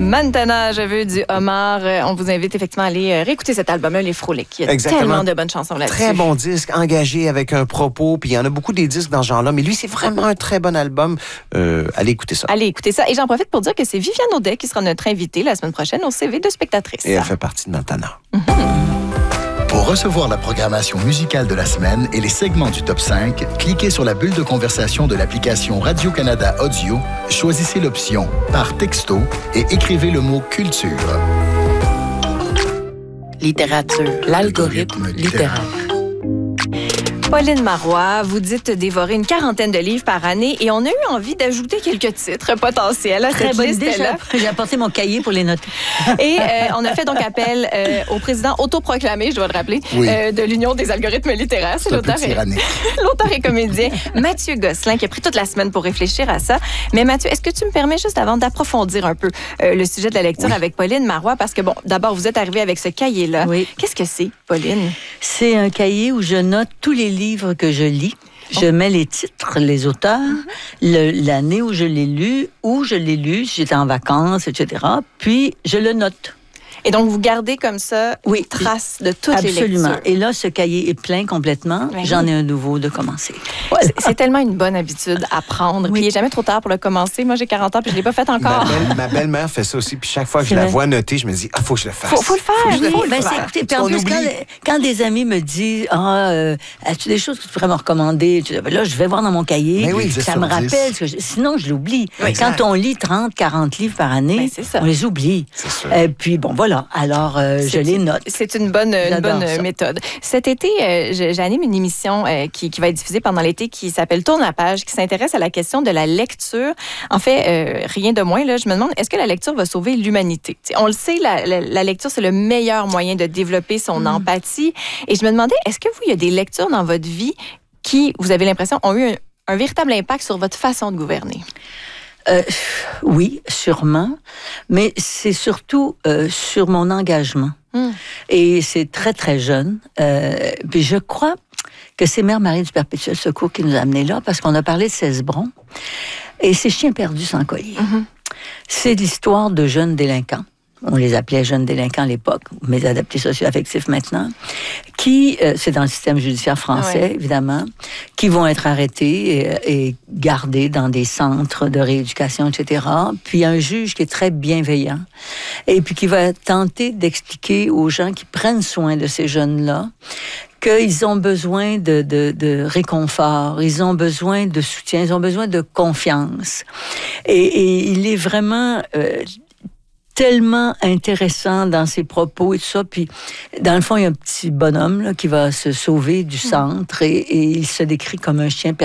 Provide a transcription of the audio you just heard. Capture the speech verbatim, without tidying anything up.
Montana, je veux du homard. On vous invite effectivement à aller réécouter cet album-là, Les Frolics. Il y a Exactement. tellement de bonnes chansons là-dessus. Très bon disque, engagé avec un propos. Puis il y en a beaucoup des disques dans ce genre-là. Mais lui, c'est vraiment un très bon album. Euh, allez écouter ça. Allez écouter ça. Et j'en profite pour dire que c'est Viviane Audet qui sera notre invitée la semaine prochaine au C V de spectatrice. Et elle fait partie de Montana. Mm-hmm. Pour recevoir la programmation musicale de la semaine et les segments du Top cinq, cliquez sur la bulle de conversation de l'application Radio-Canada Audio, choisissez l'option « Par texto » et écrivez le mot « Culture ». Littérature, l'algorithme littéraire. Pauline Marois, vous dites dévorer une quarantaine de livres par année et on a eu envie d'ajouter quelques titres potentiels à Très cette bonne idée. liste-là. J'ai apporté mon cahier pour les noter. Et euh, on a fait donc appel euh, au président autoproclamé, je dois le rappeler, Oui. euh, de l'Union des algorithmes littéraires. C'est C'est un peu l'auteur et, tyrannique. l'auteur et comédien Mathieu Gosselin qui a pris toute la semaine pour réfléchir à ça. Mais Mathieu, est-ce que tu me permets juste avant d'approfondir un peu euh, le sujet de la lecture Oui. avec Pauline Marois? Parce que bon, d'abord, vous êtes arrivé avec ce cahier-là. Oui. Qu'est-ce que c'est, Pauline? C'est un cahier où je note tous les livres que je lis. Je mets les titres, les auteurs, le- l'année où je l'ai lu, où je l'ai lu, si j'étais en vacances, et cetera. Puis, je le note. Et donc, vous gardez comme ça Oui. une trace de toutes Absolument. les lectures. Et là, ce cahier est plein complètement. Oui. J'en ai un nouveau de commencer. Voilà. C'est, c'est tellement une bonne habitude à prendre. Oui. Puis il n'est jamais trop tard pour le commencer. Moi, j'ai quarante ans puis je ne l'ai pas fait Ma, encore. belle, ma belle-mère fait ça aussi. Puis chaque fois que C'est je la vrai. vois noter, je me dis, ah, faut que je le fasse. Faut, faut le faire. Faut que je le oui. fasse. Ben, Faut le c'est, faire. écoutez, puis Parce en qu'on plus, quand, oublie. quand des amis me disent ah, euh, as-tu des choses que tu pourrais me recommander? Je dis, ben là, je vais voir dans mon cahier. Ben oui, Puis dix ça sur me dix. rappelle. Ce que je- sinon, je l'oublie. Exact. Quand on lit trente, quarante livres par année, Ben, c'est ça. on les oublie. C'est sûr. Et puis, bon, voilà. Alors, euh, je C'est- les note. C'est une bonne, une J'adore bonne ça. méthode. Cet été, euh, je- j'anime une émission euh, qui, qui va être diffusée pendant l'été qui s'appelle Tourne la page, qui s'intéresse à la question de la lecture. En fait, euh, rien de moins, là, je me demande, est-ce que la lecture va sauver l'humanité? T'sais, on le sait, la, la, la lecture, c'est le meilleur moyen de développer son Mm. empathie. Et je me demandais, est-ce que vous, il y a des lectures dans votre vie qui, vous avez l'impression, ont eu un, un véritable impact sur votre façon de gouverner? Euh, oui, sûrement. Mais c'est surtout euh, sur mon engagement. Mm. Et c'est très, très jeune. Euh, puis je crois que c'est Mère Marie du Perpétuel Secours qui nous a amenés là, parce qu'on a parlé de Cesbron. Et ces chiens perdus sans collier. Mm-hmm. C'est l'histoire de jeunes délinquants. On les appelait jeunes délinquants à l'époque, mais adaptés socio-affectifs maintenant, qui, euh, c'est dans le système judiciaire français, Ouais. évidemment, qui vont être arrêtés et, et gardés dans des centres de rééducation, et cetera. Puis il y a un juge qui est très bienveillant et puis qui va tenter d'expliquer aux gens qui prennent soin de ces jeunes-là qu'ils ont besoin de, de, de réconfort, ils ont besoin de soutien, ils ont besoin de confiance. Et, et il est vraiment... Euh, tellement intéressant dans ses propos et tout ça. Puis, dans le fond, il y a un petit bonhomme là, qui va se sauver du centre et, et il se décrit comme un chien